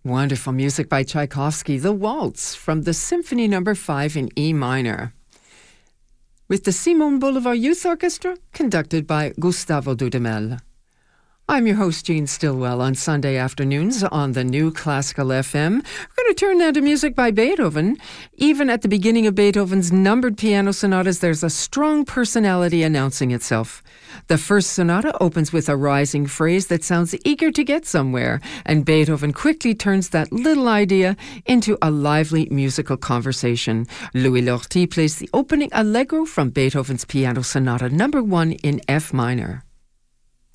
Wonderful music by Tchaikovsky, The Waltz from the Symphony No. 5 in E minor, with the Simon Bolivar Youth Orchestra, conducted by Gustavo Dudamel. I'm your host, Jean Stillwell, on Sunday afternoons on the New Classical FM. We're going to turn now to music by Beethoven. Even at the beginning of Beethoven's numbered piano sonatas, there's a strong personality announcing itself. The first sonata opens with a rising phrase that sounds eager to get somewhere, and Beethoven quickly turns that little idea into a lively musical conversation. Louis Lortie plays the opening allegro from Beethoven's Piano Sonata No. 1 in F minor.